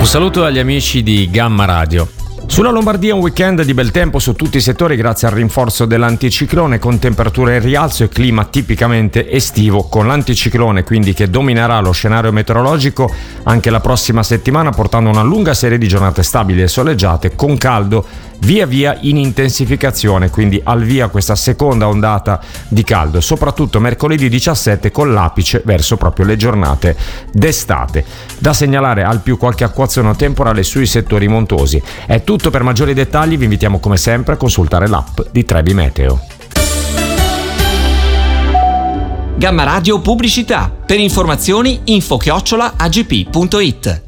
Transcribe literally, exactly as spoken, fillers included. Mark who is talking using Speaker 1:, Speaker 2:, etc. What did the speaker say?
Speaker 1: saluto agli amici di Gamma Radio. Sulla Lombardia un weekend di bel tempo su tutti i settori grazie al rinforzo dell'anticiclone, con temperature in rialzo e clima tipicamente estivo, con l'anticiclone quindi che dominerà lo scenario meteorologico anche la prossima settimana, portando una lunga serie di giornate stabili e soleggiate con caldo via via in intensificazione, quindi al via questa seconda ondata di caldo, soprattutto mercoledì diciassette con l'apice verso proprio le giornate d'estate. Da segnalare al più qualche acquazzone temporale sui settori montuosi. È tutto, per maggiori dettagli vi invitiamo come sempre a consultare l'app di Trebi Meteo.
Speaker 2: Gamma Radio Pubblicità. Per informazioni info chiocciola agp punto it.